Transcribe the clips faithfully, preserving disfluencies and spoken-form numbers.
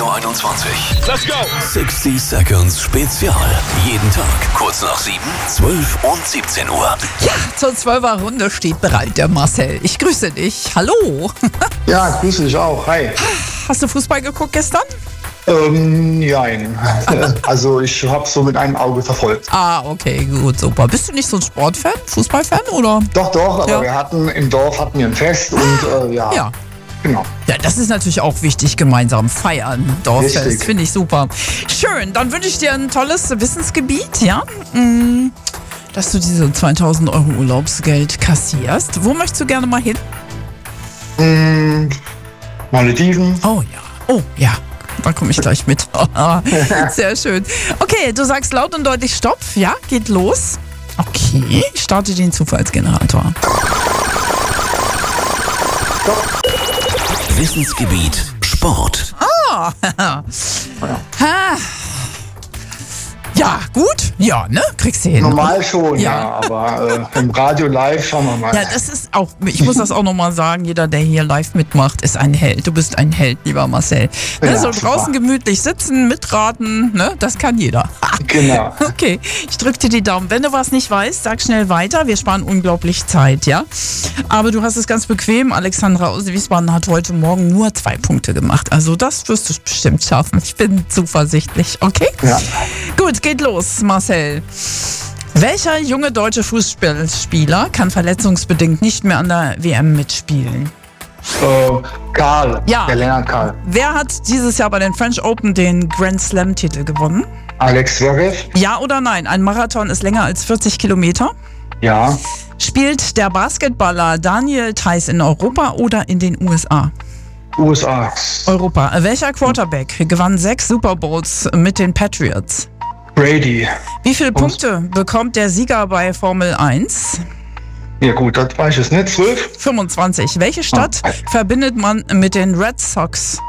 Radio einundzwanzig. Let's go! sechzig Seconds Spezial. Jeden Tag kurz nach sieben, zwölf und siebzehn Uhr. Ja, zur zwölfer Runde steht bereit der Marcel. Ich grüße dich. Hallo. Ja, grüße dich auch. Hi. Hast du Fußball geguckt gestern? Ähm, nein. Also ich habe so mit einem Auge verfolgt. Ah, okay, gut, super. Bist du nicht so ein Sportfan, Fußballfan, oder? Doch, doch, aber Ja. wir hatten im Dorf hatten wir ein Fest und äh, ja, Ja. genau. Ja, das ist natürlich auch wichtig, gemeinsam feiern, Dorffest, Richtig. finde ich super. Schön, dann wünsche ich dir ein tolles Wissensgebiet, ja, mm, dass du diese zweitausend Euro Urlaubsgeld kassierst. Wo möchtest du gerne mal hin? Hm, Malediven. Oh ja, oh ja, da komme ich gleich mit. Sehr schön. Okay, du sagst laut und deutlich Stopp, ja, geht los. Okay, ich starte den Zufallsgenerator. Wissensgebiet Sport. Ah, ja, gut, ja, ne, kriegst du hin. Normal schon, Ja. ja, aber äh, im Radio live schauen wir mal. Ja, das ist auch, ich muss das auch nochmal sagen, jeder, der hier live mitmacht, ist ein Held. Du bist ein Held, lieber Marcel. Ne, Ja, so super. draußen gemütlich sitzen, mitraten, ne, das kann jeder. Genau. Okay, ich drück dir die Daumen. Wenn du was nicht weißt, sag schnell weiter. Wir sparen unglaublich Zeit, ja? Aber du hast es ganz bequem. Alexandra aus Wiesbaden hat heute Morgen nur zwei Punkte gemacht. Also das wirst du bestimmt schaffen. Ich bin zuversichtlich, okay? Ja. Gut, geht los, Marcel. Welcher junge deutsche Fußballspieler kann verletzungsbedingt nicht mehr an der W M mitspielen? Äh, Karl, Ja. der Lennart Karl. Wer hat dieses Jahr bei den French Open den Grand Slam-Titel gewonnen? Alex Zverev. Ja oder nein? Ein Marathon ist länger als vierzig Kilometer. Ja. Spielt der Basketballer Daniel Theis in Europa oder in den U S A? U S A. Europa. Welcher Quarterback gewann sechs Super Bowls mit den Patriots? Brady. Wie viele Punkte bekommt der Sieger bei Formel eins? Ja gut, das weiß ich jetzt nicht. zwölf? fünfundzwanzig. Welche Stadt Ah. verbindet man mit den Red Sox?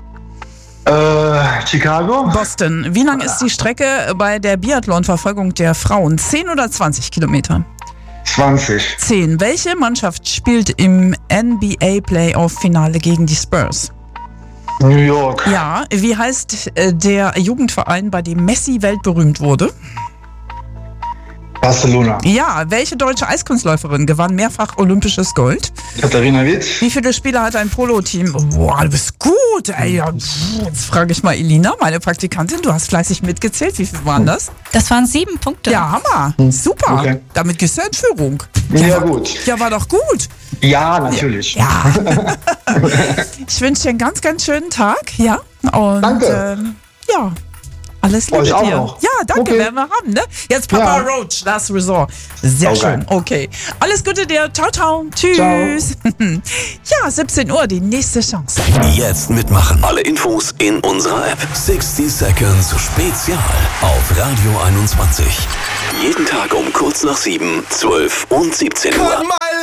Äh, Chicago? Boston. Wie lang ist die Strecke bei der Biathlon-Verfolgung der Frauen? zehn oder zwanzig Kilometer? zwanzig. zehn. Welche Mannschaft spielt im N B A-Playoff-Finale gegen die Spurs? New York. Ja, wie heißt äh, der Jugendverein, bei dem Messi weltberühmt wurde? Barcelona. Ja, welche deutsche Eiskunstläuferin gewann mehrfach olympisches Gold? Katharina Witt. Wie viele Spieler hat ein Polo-Team? Boah, du bist gut. Ey, ja, pff, jetzt frage ich mal Elina, meine Praktikantin. Du hast fleißig mitgezählt. Wie viel waren das? Das waren sieben Punkte. Ja, Hammer. Super. Okay. Damit gehst du in Führung. Ja, war, gut. Ja, war doch gut. Ja, natürlich. Ja. Ich wünsche dir einen ganz, ganz schönen Tag. Ja. Und, Danke. Ähm, ja. Alles Liebe Euch auch dir. noch. Ja, danke, Okay. werden wir haben, ne? Jetzt Papa Ja. Roach, Last Resort. Sehr Okay. schön. Okay. Alles Gute dir. Ciao, ciao. Tschüss. Ja, siebzehn Uhr, die nächste Chance. Jetzt mitmachen. Alle Infos in unserer App. sechzig Seconds Spezial auf Radio einundzwanzig. Jeden Tag um kurz nach sieben, zwölf und siebzehn Uhr.